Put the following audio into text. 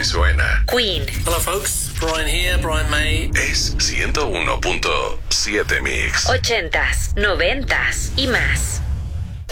así suena. Queen. Hello folks, Brian here, Brian May. Es 101.7 Mix. 80s, 90s y más.